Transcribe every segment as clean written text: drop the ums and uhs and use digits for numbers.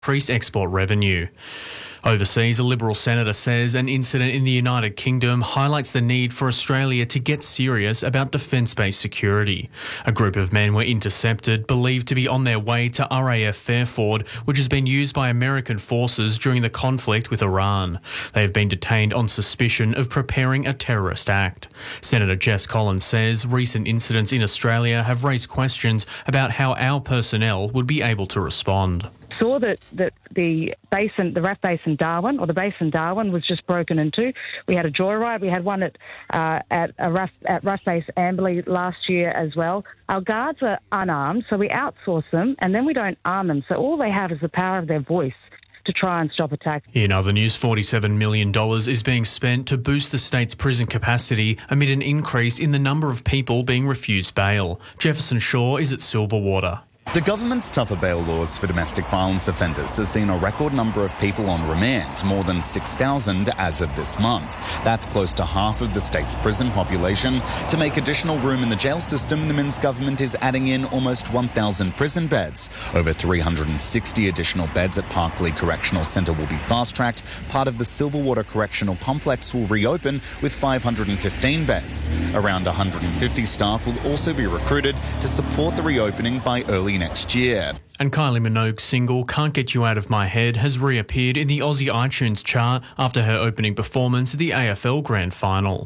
increase export revenue. Overseas, a Liberal senator says an incident in the United Kingdom highlights the need for Australia to get serious about defence-based security. A group of men were intercepted, believed to be on their way to RAF Fairford, which has been used by American forces during the conflict with Iran. They have been detained on suspicion of preparing a terrorist act. Senator Jess Collins says recent incidents in Australia have raised questions about how our personnel would be able to respond. Saw that the RAF base in Darwin, or the base in Darwin, was just broken into. We had a joyride. We had one at RAF base Amberley last year as well. Our guards are unarmed, so we outsource them, and then we don't arm them. So all they have is the power of their voice to try and stop attacks. In other news, $47 million is being spent to boost the state's prison capacity amid an increase in the number of people being refused bail. Jefferson Shaw is at Silverwater. The government's tougher bail laws for domestic violence offenders has seen a record number of people on remand, more than 6,000 as of this month. That's close to half of the state's prison population. To make additional room in the jail system, the Minns government is adding in almost 1,000 prison beds. Over 360 additional beds at Parklea Correctional Centre will be fast-tracked. Part of the Silverwater Correctional Complex will reopen with 515 beds. Around 150 staff will also be recruited to support the reopening by early next year. And Kylie Minogue's single Can't Get You Out of My Head has reappeared in the Aussie iTunes chart after her opening performance at the AFL Grand Final.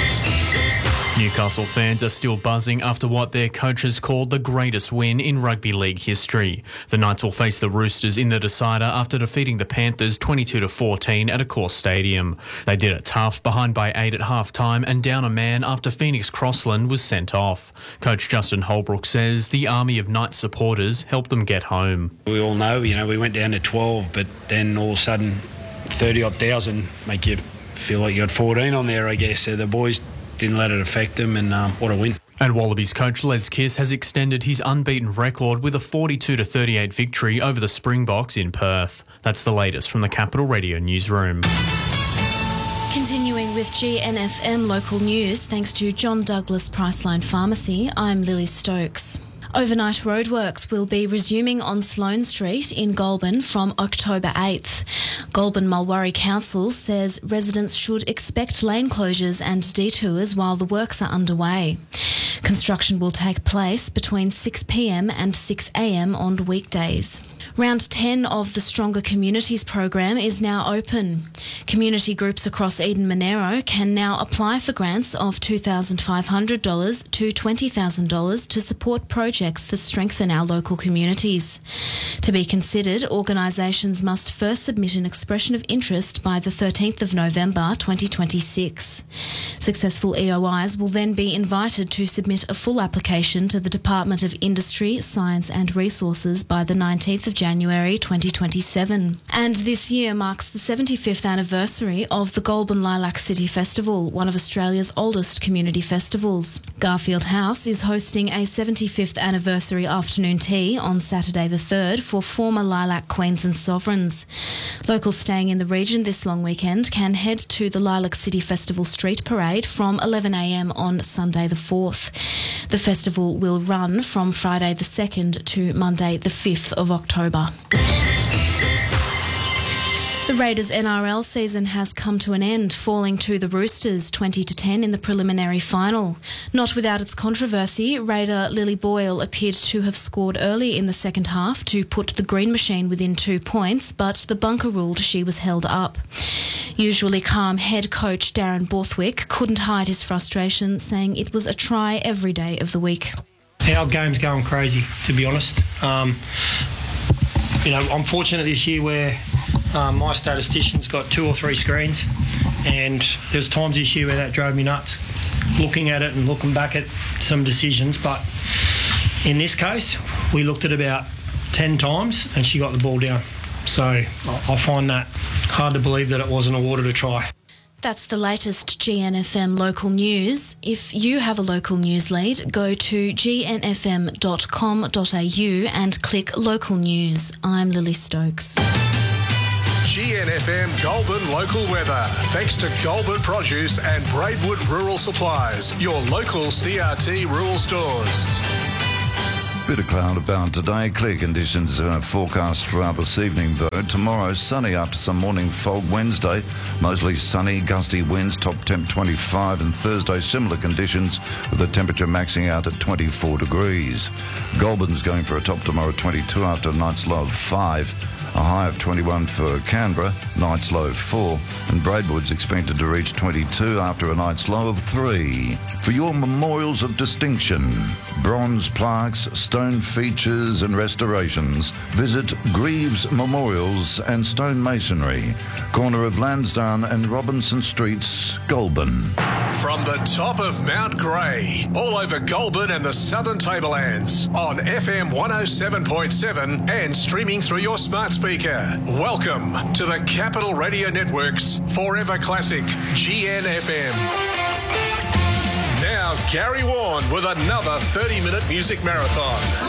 Newcastle fans are still buzzing after what their coaches called the greatest win in rugby league history. The Knights will face the Roosters in the decider after defeating the Panthers 22-14 at Accor Stadium. They did it tough, behind by 8 at half-time and down a man after Phoenix Crossland was sent off. Coach Justin Holbrook says the army of Knights supporters helped them get home. We all know, we went down to 12, but then all of a sudden 30-odd thousand make you feel like you got 14 on there, I guess. So the boys didn't let it affect them, and what a win. And Wallabies coach Les Kiss has extended his unbeaten record with a 42-38 victory over the Springboks in Perth. That's the latest from the Capital Radio newsroom. Continuing with GNFM local news, thanks to John Douglas Priceline Pharmacy, I'm Lily Stokes. Overnight roadworks will be resuming on Sloane Street in Goulburn from October 8th. Goulburn Mulwaree Council says residents should expect lane closures and detours while the works are underway. Construction will take place between 6 p.m. and 6 a.m. on weekdays. Round 10 of the Stronger Communities program is now open. Community groups across Eden Monaro can now apply for grants of $2,500 to $20,000 to support projects that strengthen our local communities. To be considered, organisations must first submit an expression of interest by the 13th of November 2026. Successful EOIs will then be invited to submit a full application to the Department of Industry, Science and Resources by the 19th of January 2027. And this year marks the 75th anniversary of the Goulburn Lilac City Festival, one of Australia's oldest community festivals. Garfield House is hosting a 75th anniversary afternoon tea on Saturday the 3rd for former Lilac Queens and Sovereigns. Locals staying in the region this long weekend can head to the Lilac City Festival Street Parade from 11 a.m. on Sunday the 4th. The festival will run from Friday the 2nd to Monday the 5th of October. The Raiders NRL season has come to an end, falling to the Roosters 20-10 in the preliminary final. Not without its controversy, Raider Lily Boyle appeared to have scored early in the second half to put the Green Machine within 2 points, but the bunker ruled she was held up. Usually calm head coach Darren Borthwick couldn't hide his frustration, saying it was a try every day of the week. Our game's going crazy, to be honest. I'm fortunate this year where my statistician's got 2 or 3 screens, and there's times this year where that drove me nuts, looking at it and looking back at some decisions. But in this case, we looked at about 10 times and she got the ball down. So I find that hard to believe that it wasn't awarded a try. That's the latest GNFM local news. If you have a local news lead, go to gnfm.com.au and click local news. I'm Lily Stokes. GNFM Goulburn local weather. Thanks to Goulburn Produce and Braidwood Rural Supplies, your local CRT rural stores. Bit of cloud about today. Clear conditions forecast throughout this evening, though. Tomorrow, sunny after some morning fog. Wednesday, mostly sunny, gusty winds, top temp 25. And Thursday, similar conditions with the temperature maxing out at 24 degrees. Goulburn's going for a top tomorrow, 22 after a night's low of 5. A high of 21 for Canberra, night's low of 4. And Braidwood's expected to reach 22 after a night's low of 3. For your memorials of distinction, bronze plaques, stone features and restorations, visit Greaves Memorials and Stone Masonry, corner of Lansdowne and Robinson Streets, Goulburn. From the top of Mount Grey, all over Goulburn and the Southern Tablelands, on FM 107.7 and streaming through your smart speaker. Welcome to the Capital Radio Network's Forever Classic, GNFM. Now, Gary Warren with another 30-minute music marathon.